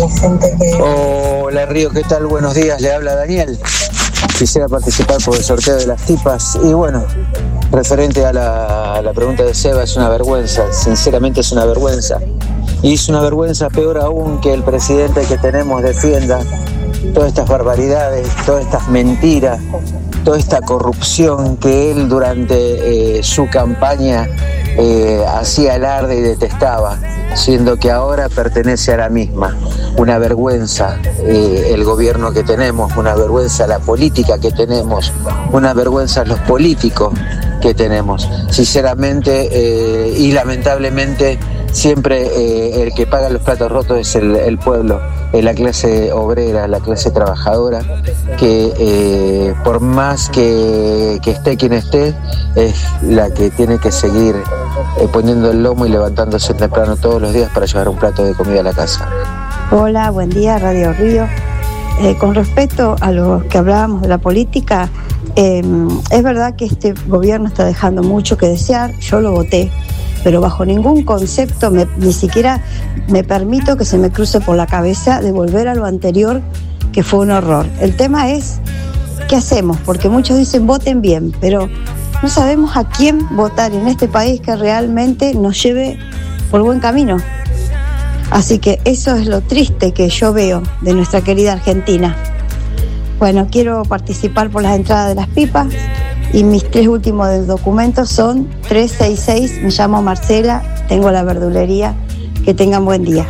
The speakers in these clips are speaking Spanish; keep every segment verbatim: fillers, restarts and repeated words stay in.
Hola Río, ¿qué tal? Buenos días, le habla Daniel. Quisiera participar por el sorteo de las tipas y bueno, referente a la, a la pregunta de Seba, es una vergüenza, sinceramente es una vergüenza. Y es una vergüenza peor aún que el presidente que tenemos defienda todas estas barbaridades, todas estas mentiras, toda esta corrupción que él durante eh, su campaña eh, hacía alarde y detestaba, siendo que ahora pertenece a la misma. Una vergüenza eh, el gobierno que tenemos, una vergüenza la política que tenemos, una vergüenza los políticos que tenemos. Sinceramente eh, y lamentablemente siempre eh, el que paga los platos rotos es el, el pueblo, eh, la clase obrera, la clase trabajadora, que eh, por más que, que esté quien esté, es la que tiene que seguir eh, poniendo el lomo y levantándose temprano todos los días para llevar un plato de comida a la casa. Hola, buen día, Radio Río. Eh, con respecto a lo que hablábamos de la política, eh, es verdad que este gobierno está dejando mucho que desear, yo lo voté, pero bajo ningún concepto, me, ni siquiera me permito que se me cruce por la cabeza de volver a lo anterior, que fue un horror. El tema es, ¿qué hacemos? Porque muchos dicen voten bien, pero no sabemos a quién votar en este país que realmente nos lleve por buen camino. Así que eso es lo triste que yo veo de nuestra querida Argentina. Bueno, quiero participar por las entradas de las pipas. Y mis tres últimos documentos son tres seis seis, me llamo Marcela, tengo la verdulería. Que tengan buen día.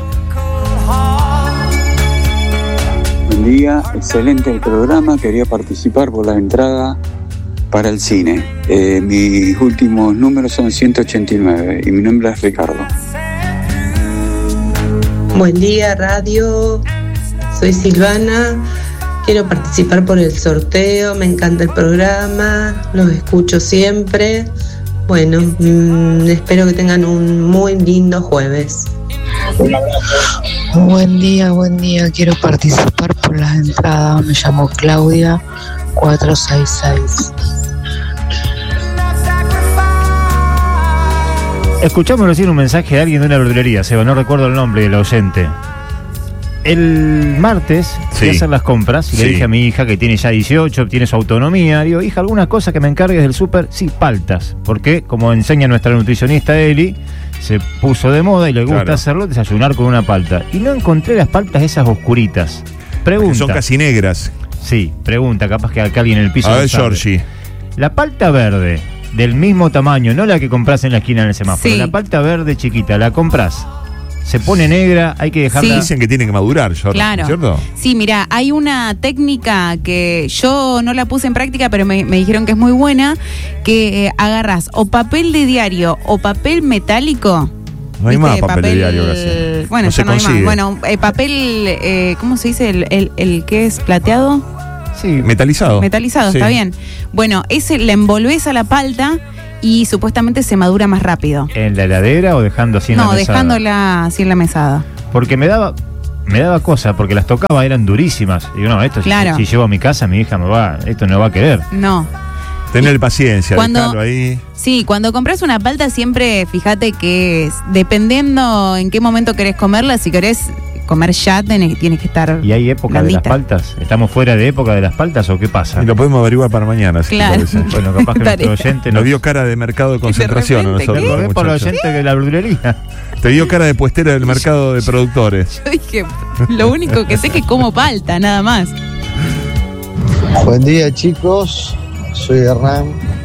Buen día, excelente el programa, quería participar por la entrada para el cine. Eh, mis últimos números son ciento ochenta y nueve y mi nombre es Ricardo. Buen día, radio, soy Silvana. Quiero participar por el sorteo, me encanta el programa, los escucho siempre. Bueno, mmm, espero que tengan un muy lindo jueves. Buen día, buen día, quiero participar por las entradas, me llamo Claudia cuatro seis seis. Escuchamos recién un mensaje de alguien de una verdulería, Seba, no recuerdo el nombre del oyente. El martes sí. fui a hacer las compras y sí. le dije a mi hija que tiene ya dieciocho, tiene su autonomía. Digo, hija, algunas cosas que me encargues del súper, sí, paltas. Porque, como enseña nuestra nutricionista Eli, se puso de moda y le gusta claro. hacerlo, desayunar con una palta. Y no encontré las paltas esas oscuritas. Pregunta. Son casi negras. Sí, pregunta, capaz que acá alguien en el piso. A ver, Georgie. La palta verde, del mismo tamaño, no la que compras en la esquina en el semáforo, sí. la palta verde chiquita, ¿la compras? Se pone negra, hay que dejarla. Sí. Dicen que tiene que madurar, Jorge, claro. ¿cierto? Sí, mira, hay una técnica que yo no la puse en práctica, pero me, me dijeron que es muy buena, que eh, agarras o papel de diario o papel metálico. No hay más papel, papel de diario casi. Bueno, no ya no hay más. Bueno, eh, papel, eh, ¿cómo se dice? El, el, el que es plateado. Sí. Metalizado. Metalizado, sí. está bien. Bueno, ese la envolvés a la palta y supuestamente se madura más rápido. ¿En la heladera o dejando así en no, la mesada? No, dejándola así en la mesada. Porque me daba me daba cosa, porque las tocaba, eran durísimas. Y digo, no, esto claro. si, si llevo a mi casa, mi hija me va, esto no va a querer. No. Tener paciencia, cuando, dejarlo ahí. Sí, cuando compras una palta siempre fíjate que es, dependiendo en qué momento querés comerla, si querés comer ya tenés, tienes que estar. ¿Y hay época blandita de las paltas? ¿Estamos fuera de época de las paltas o qué pasa? Y lo podemos averiguar para mañana, si claro. te parece. Bueno, capaz que nuestro oyente nos vio cara de mercado de concentración a nosotros. Me por los oyentes de la verdulería. Te dio cara de puestera del mercado de productores. Yo dije, lo único que sé es que como palta, nada más. Buen día, chicos. Soy Hernán.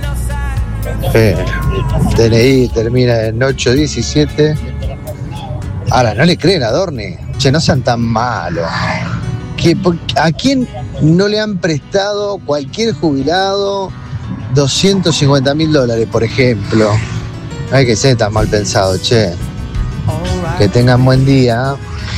Eh, D N I termina en ocho diecisiete. Ahora, ¿no le creen a Dorni? Che, no sean tan malos. ¿Que, ¿A quién no le han prestado cualquier jubilado doscientos cincuenta mil dólares, por ejemplo? No hay que ser tan mal pensado, che. Que tengan buen día.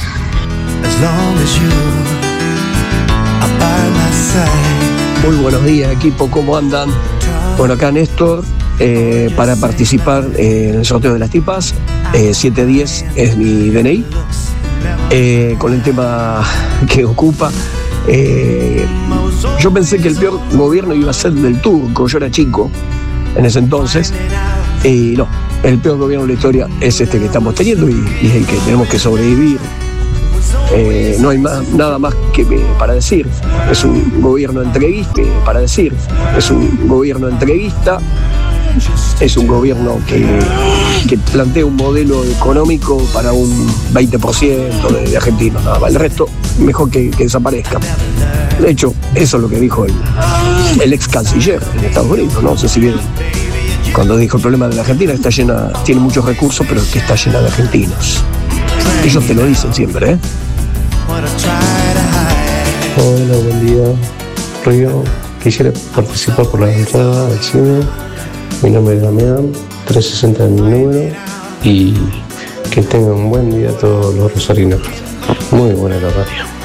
Muy buenos días, equipo, ¿cómo andan? Bueno, acá Néstor, eh, para participar eh, en el sorteo de las tipas, eh, siete diez es mi D N I, eh, con el tema que ocupa. Eh, yo pensé que el peor gobierno iba a ser del turco, yo era chico en ese entonces, y no, el peor gobierno de la historia es este que estamos teniendo y, y es el que tenemos que sobrevivir Eh, no hay más, nada más que eh, para decir. Es un gobierno entreguista, eh, para decir. Es un gobierno entreguista. Es un gobierno que, que plantea un modelo económico para un veinte por ciento de, de argentinos, nada más. El resto, mejor que, que desaparezca. De hecho, eso es lo que dijo el, el ex canciller en Estados Unidos, ¿no? No sé si vieron cuando dijo el problema de la Argentina, está llena, tiene muchos recursos, pero que está llena de argentinos. Ellos te lo dicen siempre, ¿eh? Hola, buen día, Río. Quisiera participar por la entrada al cine. Mi nombre es Damián, trescientos sesenta es mi número. Y que tengan un buen día todos los rosarinos. Muy buena la radio.